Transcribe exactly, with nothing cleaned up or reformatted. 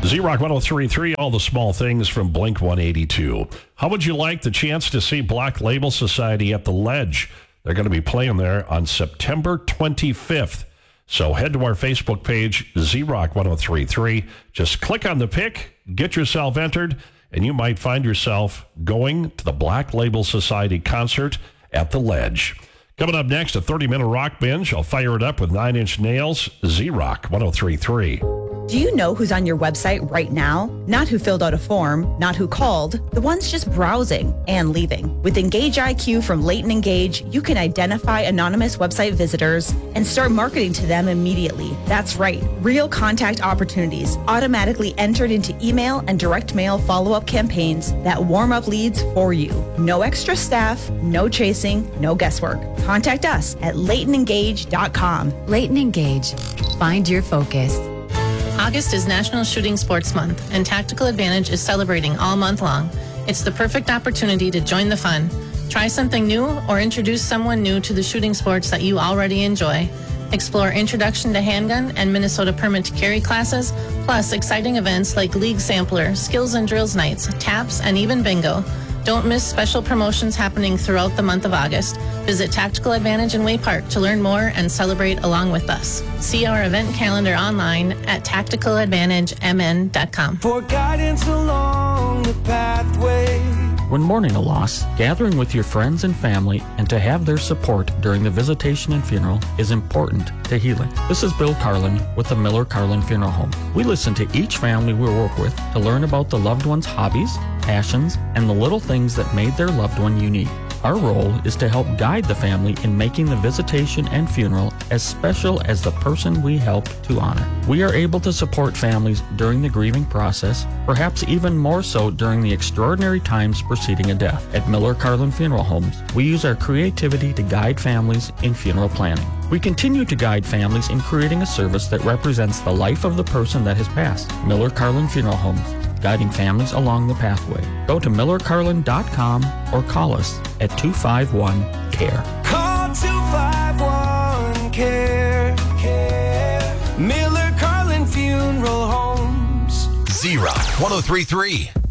Z-Rock one oh three point three, all the small things from Blink one eighty-two. How would you like the chance to see Black Label Society at the Ledge? They're going to be playing there on September twenty-fifth. So head to our Facebook page, Z-Rock one oh three point three. Just click on the pick, get yourself entered, and you might find yourself going to the Black Label Society concert at the Ledge. Coming up next, a thirty-minute rock binge. I'll fire it up with Nine Inch Nails, Z-Rock one oh three point three. Do you know who's on your website right now? Not who filled out a form, not who called, the ones just browsing and leaving. With Engage I Q from Leighton Engage, you can identify anonymous website visitors and start marketing to them immediately. That's right, real contact opportunities automatically entered into email and direct mail follow-up campaigns that warm up leads for you. No extra staff, no chasing, no guesswork. Contact us at leighton engage dot com. Leighton Engage. Find your focus. August is National Shooting Sports Month, and Tactical Advantage is celebrating all month long. It's the perfect opportunity to join the fun. Try something new or introduce someone new to the shooting sports that you already enjoy. Explore Introduction to Handgun and Minnesota Permit to Carry classes, plus exciting events like League Sampler, Skills and Drills Nights, TAPS, and even Bingo. Don't miss special promotions happening throughout the month of August. Visit Tactical Advantage in Way Park to learn more and celebrate along with us. See our event calendar online at tactical advantage m n dot com. For guidance along the pathway. When mourning a loss, gathering with your friends and family and to have their support during the visitation and funeral is important to healing. This is Bill Carlin with the Miller Carlin Funeral Home. We listen to each family we work with to learn about the loved one's hobbies, passions, and the little things that made their loved one unique. Our role is to help guide the family in making the visitation and funeral as special as the person we help to honor. We are able to support families during the grieving process, perhaps even more so during the extraordinary times preceding a death. At Miller Carlin Funeral Homes, we use our creativity to guide families in funeral planning. We continue to guide families in creating a service that represents the life of the person that has passed. Miller Carlin Funeral Homes, guiding families along the pathway. Go to miller carlin dot com or call us at two five one C A R E. Call two five one C A R E. Care. Miller Carlin Funeral Homes. Z-Rock one oh three point three.